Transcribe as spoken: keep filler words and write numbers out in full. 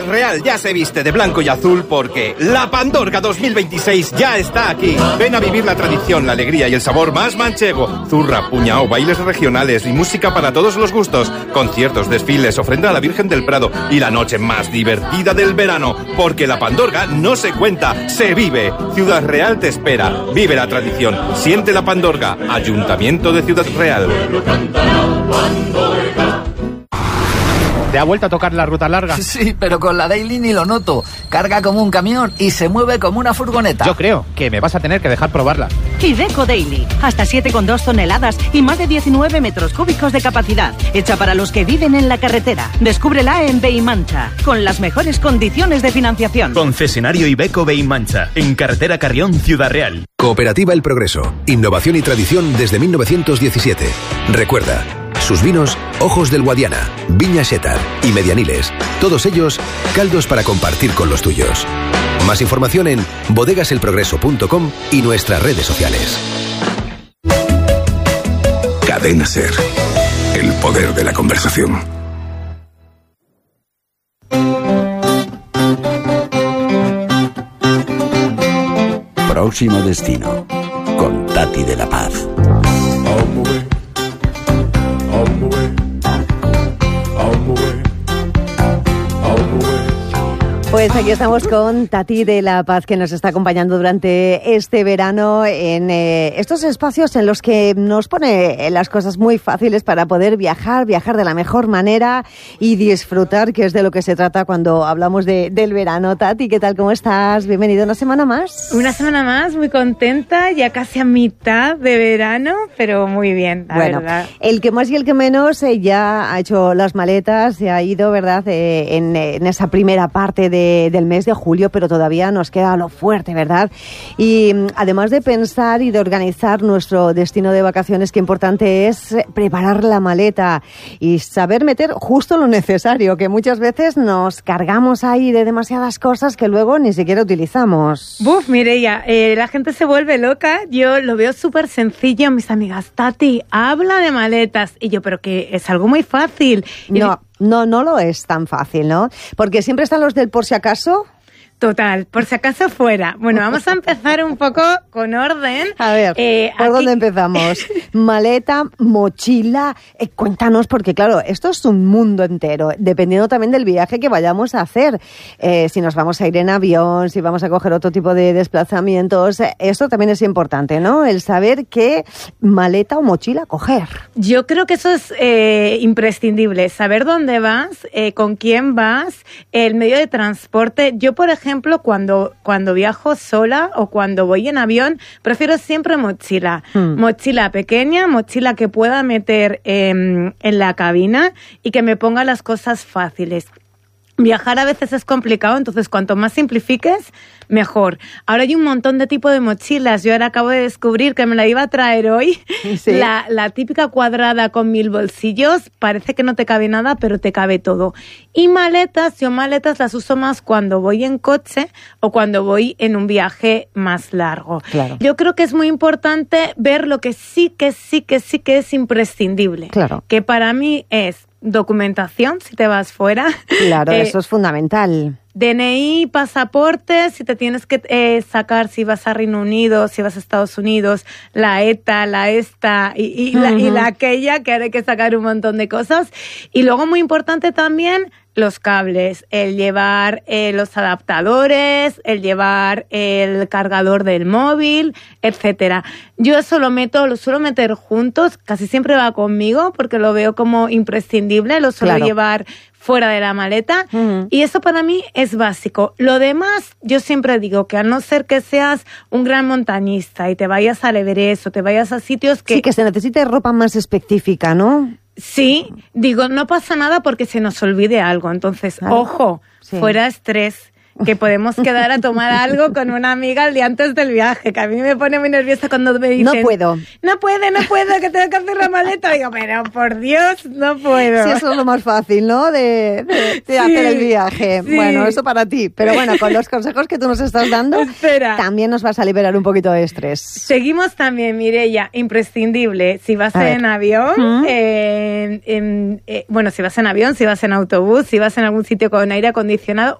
Real ya se viste de blanco y azul porque la Pandorga dos mil veintiséis ya está aquí. Ven a vivir la tradición, la alegría y el sabor más manchego. Zurra, puñao, bailes regionales y música para todos los gustos. Conciertos, desfiles, ofrenda a la Virgen del Prado y la noche más divertida del verano. Porque la Pandorga no se cuenta, se vive. Ciudad Real te espera. Vive la tradición. Siente la Pandorga. Ayuntamiento de Ciudad Real. ¿Te ha vuelto a tocar la ruta larga? Sí, pero con la Daily ni lo noto. Carga como un camión y se mueve como una furgoneta. Yo creo que me vas a tener que dejar probarla. Iveco Daily. Hasta siete coma dos toneladas y más de diecinueve metros cúbicos de capacidad. Hecha para los que viven en la carretera. Descúbrela en Beimancha. Con las mejores condiciones de financiación. Concesionario Iveco Beimancha. En carretera Carrión, Ciudad Real. Cooperativa El Progreso. Innovación y tradición desde mil novecientos diecisiete. Recuerda, sus vinos, Ojos del Guadiana, Viña Xétar y Medianiles. Todos ellos, caldos para compartir con los tuyos. Más información en bodegas el progreso punto com y nuestras redes sociales. Cadena Ser. El poder de la conversación. Próximo destino, con Tati de la Paz. Pues aquí estamos con Tati de la Paz, que nos está acompañando durante este verano en eh, estos espacios en los que nos pone las cosas muy fáciles para poder viajar, viajar de la mejor manera y disfrutar, que es de lo que se trata cuando hablamos de, del verano. Tati, ¿qué tal? ¿Cómo estás? Bienvenido una semana más. Una semana más, muy contenta, ya casi a mitad de verano, pero muy bien, la bueno, verdad. El que más y el que menos eh, ya ha hecho las maletas, se ha ido, ¿verdad?, eh, en, en esa primera parte de del mes de julio, pero todavía nos queda lo fuerte, ¿verdad? Y además de pensar y de organizar nuestro destino de vacaciones, qué importante es preparar la maleta y saber meter justo lo necesario, que muchas veces nos cargamos ahí de demasiadas cosas que luego ni siquiera utilizamos. Buf, Mireia, eh, la gente se vuelve loca. Yo lo veo súper sencillo. Mis amigas, Tati, habla de maletas. Y yo, pero que es algo muy fácil. No. No, no lo es tan fácil, ¿no? Porque siempre están los del por si acaso. Total, por si acaso fuera. Bueno, vamos a empezar un poco con orden. A ver, eh, ¿por aquí... dónde empezamos? Maleta, mochila, eh, cuéntanos, porque claro, esto es un mundo entero, dependiendo también del viaje que vayamos a hacer. Eh, si nos vamos a ir en avión, si vamos a coger otro tipo de desplazamientos, eh, esto también es importante, ¿no? El saber qué maleta o mochila coger. Yo creo que eso es eh, imprescindible, saber dónde vas, eh, con quién vas, el medio de transporte. Yo, por ejemplo, ejemplo, cuando, cuando viajo sola o cuando voy en avión, prefiero siempre mochila. Mm. Mochila pequeña, mochila que pueda meter eh, en la cabina y que me ponga las cosas fáciles. Viajar a veces es complicado, entonces cuanto más simplifiques, mejor. Ahora hay un montón de tipos de mochilas. Yo ahora acabo de descubrir que me la iba a traer hoy. ¿Sí? La, la típica cuadrada con mil bolsillos. Parece que no te cabe nada, pero te cabe todo. Y maletas, yo maletas las uso más cuando voy en coche o cuando voy en un viaje más largo. Claro. Yo creo que es muy importante ver lo que sí, que sí, que sí que es imprescindible. Claro. Que para mí es documentación, si te vas fuera. Claro, eh, eso es fundamental. D N I, pasaporte, si te tienes que eh, sacar, si vas a Reino Unido, si vas a Estados Unidos, la ETA, la ESTA y, y, uh-huh. la, y la aquella, que ahora hay que sacar un montón de cosas. Y luego, muy importante también, los cables, el llevar eh, los adaptadores, el llevar el cargador del móvil, etcétera. Yo eso lo meto, lo suelo meter juntos, casi siempre va conmigo porque lo veo como imprescindible, lo suelo claro. llevar fuera de la maleta uh-huh. y eso para mí es básico. Lo demás, yo siempre digo que a no ser que seas un gran montañista y te vayas al Everest o te vayas a sitios que... Sí, que se necesite ropa más específica, ¿no? Sí, digo, no pasa nada porque se nos olvide algo. Entonces, ah, ojo, sí. fuera estrés, que podemos quedar a tomar algo con una amiga el día antes del viaje, que a mí me pone muy nerviosa cuando me dicen... No puedo. No puede, no puedo, que tengo que hacer la maleta. Digo, pero por Dios, no puedo. Sí, eso es lo más fácil, ¿no? De, de, de sí, hacer el viaje. Sí. Bueno, eso para ti. Pero bueno, con los consejos que tú nos estás dando, Espera. también nos vas a liberar un poquito de estrés. Seguimos también, Mireia, imprescindible. Si vas a en ver. avión, ¿Mm? eh, en, eh, bueno, si vas en avión, si vas en autobús, si vas en algún sitio con aire acondicionado,